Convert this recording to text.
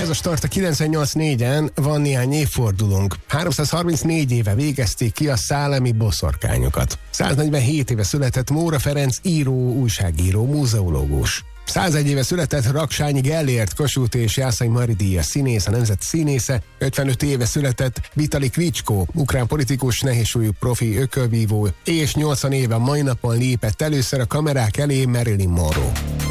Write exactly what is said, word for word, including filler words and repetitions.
Ez a Start a kilencvennyolc négyen, van néhány évfordulónk. háromszázharmincnégy éve végezték ki a szálemi boszorkányokat. száznegyvenhét éve született Móra Ferenc író, újságíró, múzeológus. százegy éve született Raksányi Gellért, Kossuth és Jászai Mari díjas színész, a nemzet színésze. ötvenöt éve született Vitali Klitschko, ukrán politikus, nehézsúlyú profi ökölvívó, és nyolcvan éve mai napon lépett először a kamerák elé Marilyn Monroe.